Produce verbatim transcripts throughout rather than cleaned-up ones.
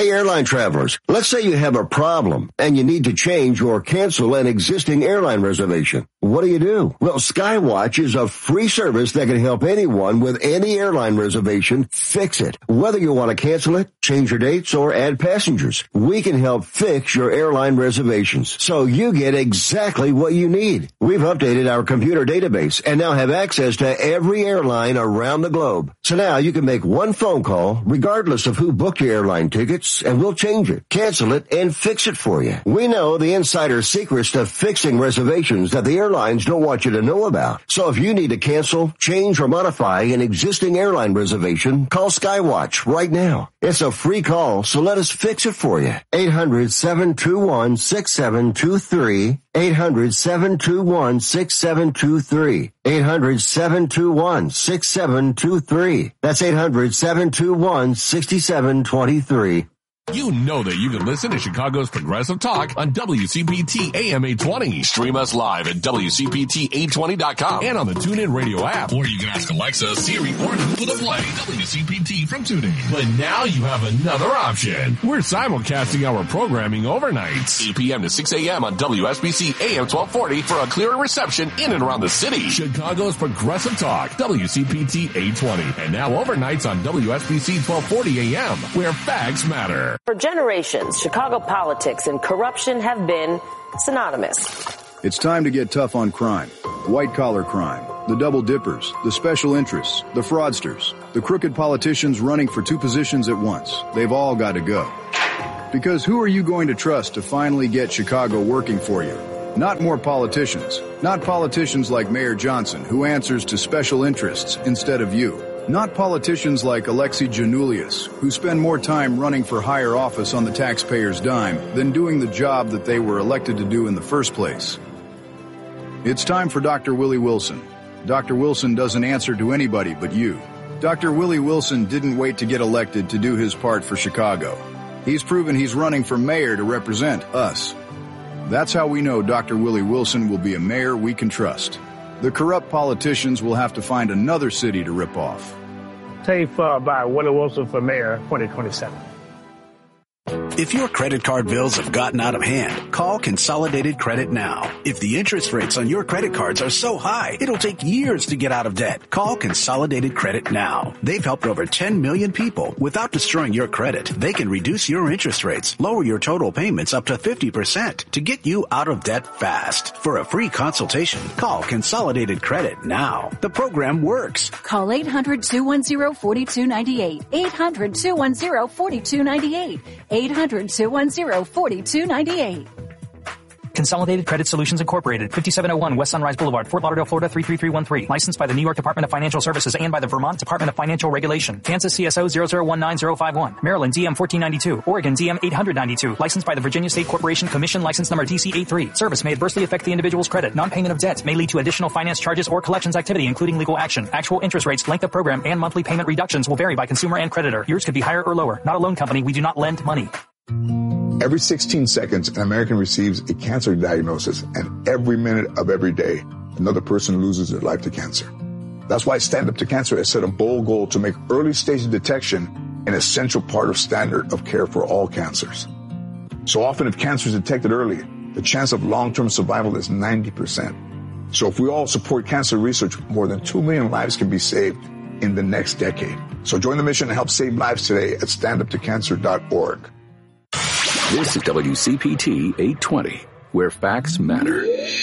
Hey, airline travelers, let's say you have a problem and you need to change or cancel an existing airline reservation. What do you do? Well, Skywatch is a free service that can help anyone with any airline reservation fix it. Whether you want to cancel it, change your dates, or add passengers, we can help fix your airline reservations so you get exactly what you need. We've updated our computer database and now have access to every airline around the globe. So now you can make one phone call regardless of who booked your airline tickets, and we'll change it, cancel it, and fix it for you. We know the insider secrets to fixing reservations that the airlines don't want you to know about. So if you need to cancel, change, or modify an existing airline reservation, call Skywatch right now. It's a free call, so let us fix it for you. eight hundred, seven two one, six seven two three. eight hundred, seven two one, six seven two three. eight hundred, seven two one, six seven two three. That's eight hundred, seven two one, six seven two three. You know that you can listen to Chicago's Progressive Talk on W C P T A M eight twenty. Stream us live at W C P T eight twenty dot com and on the TuneIn Radio app. Or you can ask Alexa, Siri, or Google to play W C P T from TuneIn. But now you have another option. We're simulcasting our programming overnights, eight p.m. to six a.m. on W S B C A M twelve forty for a clearer reception in and around the city. Chicago's Progressive Talk, W C P T eight twenty. And now overnights on W S B C twelve forty a.m., where facts matter. For generations, Chicago politics and corruption have been synonymous. It's time to get tough on crime. White-collar crime, the double dippers, the special interests, the fraudsters, the crooked politicians running for two positions at once. They've all got to go. Because who are you going to trust to finally get Chicago working for you? Not more politicians. Not politicians like Mayor Johnson, who answers to special interests instead of you. Not politicians like Alexi Janulius, who spend more time running for higher office on the taxpayer's dime than doing the job that they were elected to do in the first place. It's time for Doctor Willie Wilson. Doctor Wilson doesn't answer to anybody but you. Doctor Willie Wilson didn't wait to get elected to do his part for Chicago. He's proven he's running for mayor to represent us. That's how we know Doctor Willie Wilson will be a mayor we can trust. The corrupt politicians will have to find another city to rip off. Tape uh, by Willie Wilson for mayor twenty twenty-seven. If your credit card bills have gotten out of hand, call Consolidated Credit now. If the interest rates on your credit cards are so high, it'll take years to get out of debt. Call Consolidated Credit now. They've helped over ten million people without destroying your credit. They can reduce your interest rates, lower your total payments up to fifty percent to get you out of debt fast. For a free consultation, call Consolidated Credit now. The program works. Call eight hundred, two one zero, four two nine eight. eight hundred, two one zero, four two nine eight. eight hundred, two one zero, four two nine eight. Consolidated Credit Solutions Incorporated, fifty-seven oh one West Sunrise Boulevard, Fort Lauderdale, Florida three three three one three. Licensed by the New York Department of Financial Services and by the Vermont Department of Financial Regulation. Kansas C S O zero zero one nine zero five one. Maryland D M fourteen ninety-two. Oregon D M eight ninety-two. Licensed by the Virginia State Corporation Commission, license number D C eighty-three. Service may adversely affect the individual's credit. Non-payment of debt may lead to additional finance charges or collections activity, including legal action. Actual interest rates, length of program, and monthly payment reductions will vary by consumer and creditor. Yours could be higher or lower. Not a loan company. We do not lend money. Every sixteen seconds, an American receives a cancer diagnosis, and every minute of every day, another person loses their life to cancer. That's why Stand Up to Cancer has set a bold goal to make early stage detection an essential part of standard of care for all cancers. So often, if cancer is detected early, the chance of long-term survival is ninety percent. So if we all support cancer research, more than two million lives can be saved in the next decade. So join the mission and help save lives today at stand up to cancer dot org. This is W C P T eight twenty, where facts matter.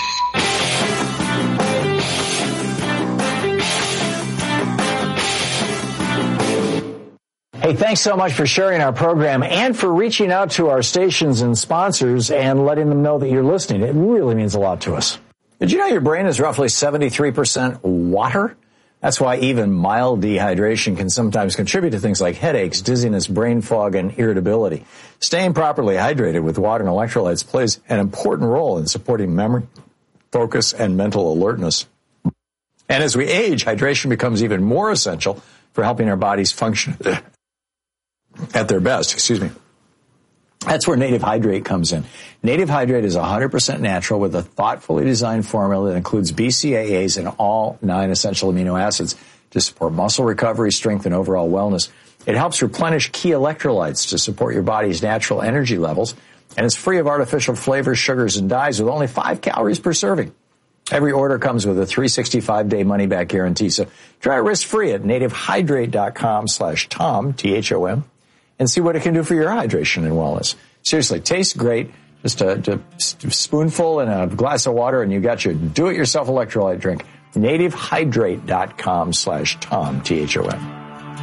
Hey, thanks so much for sharing our program and for reaching out to our stations and sponsors and letting them know that you're listening. It really means a lot to us. Did you know your brain is roughly seventy-three percent water? That's why even mild dehydration can sometimes contribute to things like headaches, dizziness, brain fog, and irritability. Staying properly hydrated with water and electrolytes plays an important role in supporting memory, focus, and mental alertness. And as we age, hydration becomes even more essential for helping our bodies function at their best. Excuse me. That's where Native Hydrate comes in. Native Hydrate is one hundred percent natural with a thoughtfully designed formula that includes B C A As and all nine essential amino acids to support muscle recovery, strength, and overall wellness. It helps replenish key electrolytes to support your body's natural energy levels, and it's free of artificial flavors, sugars, and dyes with only five calories per serving. Every order comes with a three hundred sixty-five day money-back guarantee, so try it risk-free at nativehydrate.com slash Tom, T H O M, and see what it can do for your hydration and wellness. Seriously, tastes great. Just a, a spoonful in a glass of water, and you got your do-it-yourself electrolyte drink. nativehydrate.com slash Tom, T H O M.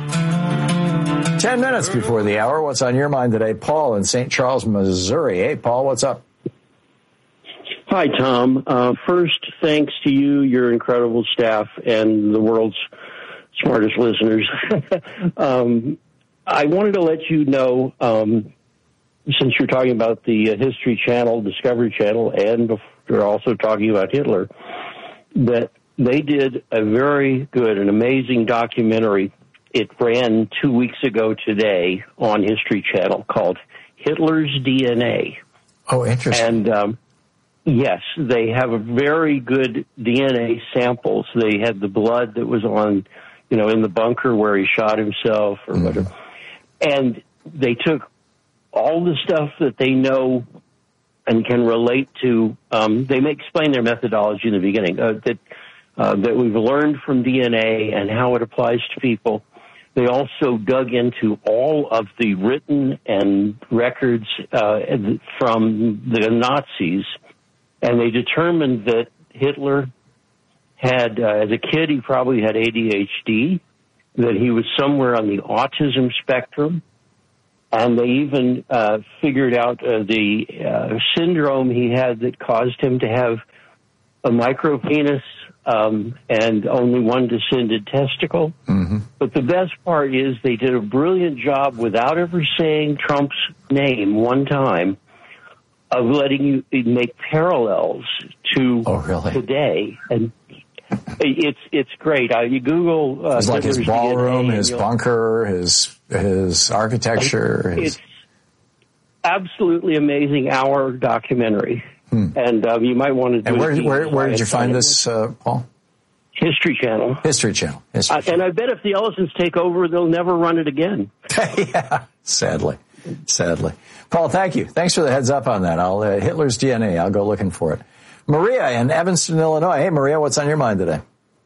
Ten minutes before the hour, what's on your mind today? Paul in Saint Charles, Missouri. Hey, Paul, what's up? Hi, Tom. Uh, first, thanks to you, your incredible staff, and the world's smartest listeners. um, I wanted to let you know, um, since you're talking about the uh, History Channel, Discovery Channel, and you're also talking about Hitler, that they did a very good and amazing documentary. It ran two weeks ago today on History Channel called Hitler's D N A. Oh, interesting. And, um, yes, they have a very good D N A samples. They had the blood that was on, you know, in the bunker where he shot himself or mm-hmm. whatever. And they took all the stuff that they know and can relate to. Um, they may explain their methodology in the beginning, uh, that, uh, that we've learned from D N A and how it applies to people. They also dug into all of the written and records uh, from the Nazis, and they determined that Hitler had, uh, as a kid, he probably had A D H D, that he was somewhere on the autism spectrum, and they even uh, figured out uh, the uh, syndrome he had that caused him to have a micropenis um, and only one descended testicle. Mm-hmm. But the best part is they did a brilliant job without ever saying Trump's name one time of letting you make parallels to oh, really? today. And it's it's great. Uh, you Google uh, it's like his ballroom, D N A, his bunker, his his architecture. It's his... absolutely amazing. Our documentary. Hmm. And uh, you might want to do and where, it. Where, where did you find this, uh, Paul? History Channel. History Channel. History uh, Channel. And I bet if the Ellisons take over, they'll never run it again. Yeah, sadly. Sadly. Paul, thank you. Thanks for the heads up on that. I'll uh, Hitler's D N A. I'll go looking for it. Maria in Evanston, Illinois. Hey, Maria, what's on your mind today?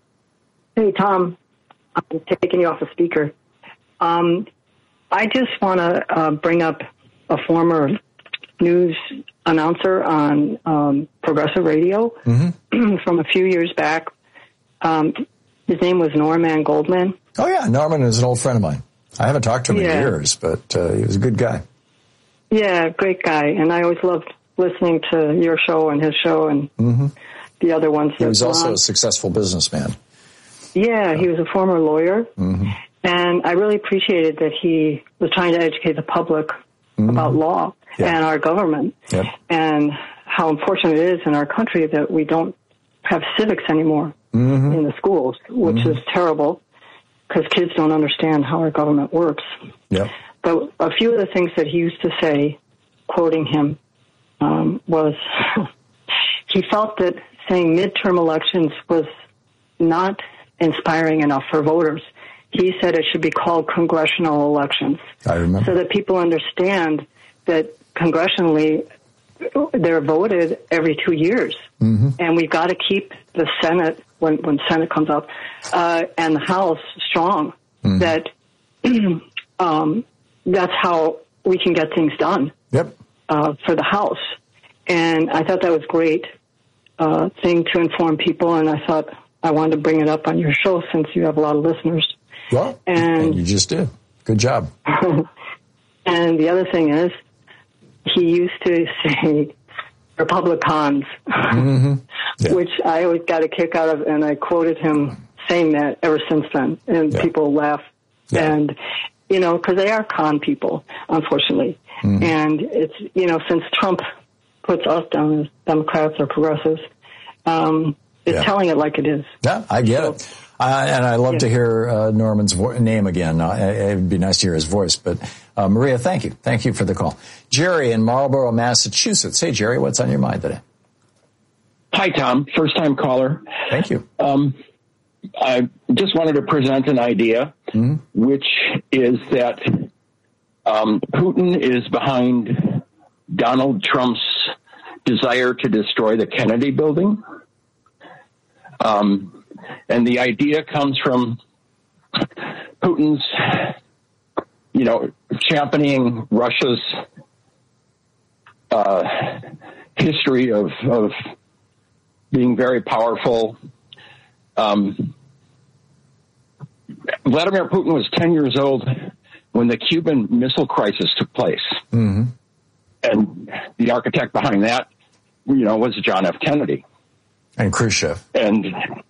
Hey, Tom. I'm taking you off the speaker. Um, I just want to uh, bring up a former news announcer on um, Progressive Radio mm-hmm. from a few years back. Um, his name was Norman Goldman. Oh, yeah. Norman is an old friend of mine. I haven't talked to him yeah. in years, but uh, he was a good guy. Yeah, great guy. And I always loved listening to your show and his show and mm-hmm. the other ones. He was also on. a successful businessman. Yeah, he was a former lawyer. Mm-hmm. And I really appreciated that he was trying to educate the public mm-hmm. about law yeah. and our government yep. and how unfortunate it is in our country that we don't have civics anymore mm-hmm. in the schools, which mm-hmm. is terrible because kids don't understand how our government works. Yep. But a few of the things that he used to say, quoting him, um, was he felt that saying midterm elections was not inspiring enough for voters. He said it should be called congressional elections. I remember. So that people understand that congressionally they're voted every two years. Mm-hmm. And we've got to keep the Senate, when, when Senate comes up, uh, and the House strong. Mm-hmm. That um, that's how we can get things done yep. uh, for the House. And I thought that was a great uh, thing to inform people, and I thought I wanted to bring it up on your show since you have a lot of listeners. Well, and, and you just did. Good job. And the other thing is, he used to say Republicans, mm-hmm. yeah. which I always got a kick out of, and I quoted him saying that ever since then, and yeah. people laugh. Yeah. And, you know, because they are con people, unfortunately. Mm-hmm. And it's, you know, since Trump puts us down as Democrats or progressives, um, it's yeah. telling it like it is. Yeah, I get so, it. Uh, and I love yeah. to hear uh, Norman's vo- name again. Uh, it would be nice to hear his voice. But, uh, Maria, thank you. Thank you for the call. Jerry in Marlborough, Massachusetts. Hey, Jerry, what's on your mind today? Hi, Tom. First-time caller. Thank you. Um, I just wanted to present an idea, mm-hmm. which is that um, Putin is behind Donald Trump's desire to destroy the Kennedy building. Um, and the idea comes from Putin's, you know, championing Russia's uh, history of, of being very powerful. Um, Vladimir Putin was ten years old when the Cuban Missile Crisis took place. Mm-hmm. And the architect behind that, you know, was John F. Kennedy. And Khrushchev. And,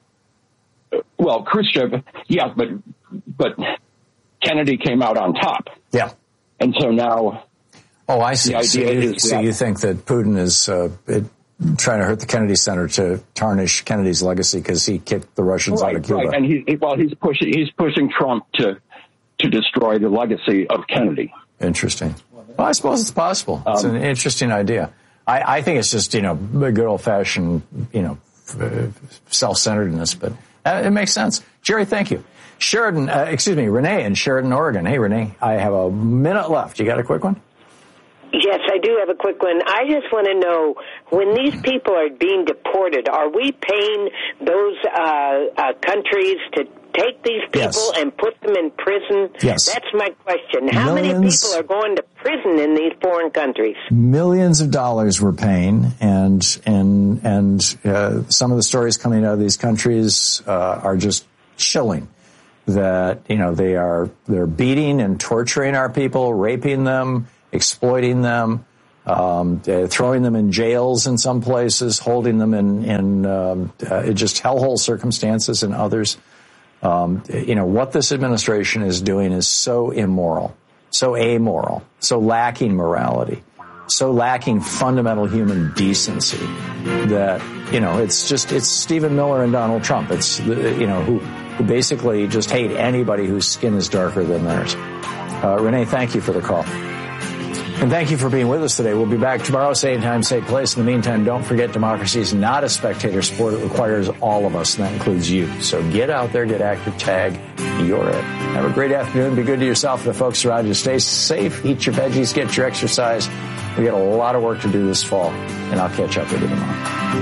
well, Khrushchev, yeah, but but Kennedy came out on top. Yeah. And so now... Oh, I see. The so idea you, is so that, you think that Putin is uh, it, trying to hurt the Kennedy Center to tarnish Kennedy's legacy because he kicked the Russians right, out of Cuba. Right, and he, well, he's pushing he's pushing Trump to to destroy the legacy of Kennedy. Interesting. Well, I suppose it's possible. It's um, an interesting idea. I, I think it's just, you know, good old-fashioned, you know, self-centeredness, but uh, it makes sense. Jerry, thank you. Sheridan, uh, excuse me, Renee in Sheridan, Oregon. Hey, Renee, I have a minute left. You got a quick one? Yes, I do have a quick one. I just want to know, when these people are being deported, are we paying those uh, uh, countries to take these people yes. and put them in prison? Yes. That's my question. How Millions, many people are going to prison in these foreign countries? Millions of dollars we're paying, and and and uh, some of the stories coming out of these countries uh, are just chilling. That, you know, they are they're beating and torturing our people, raping them, exploiting them, um, uh, throwing them in jails in some places, holding them in in um, uh, just hellhole circumstances in others. Um, you know, what this administration is doing is so immoral, so amoral, so lacking morality, so lacking fundamental human decency that, you know, it's just, it's Stephen Miller and Donald Trump. It's, you know, who, who basically just hate anybody whose skin is darker than theirs. Uh, Renee, thank you for the call. And thank you for being with us today. We'll be back tomorrow, same time, same place. In the meantime, don't forget democracy is not a spectator sport. It requires all of us, and that includes you. So get out there, get active, tag, you're it. Have a great afternoon. Be good to yourself and the folks around you. Stay safe, eat your veggies, get your exercise. We got a lot of work to do this fall, and I'll catch up with you tomorrow.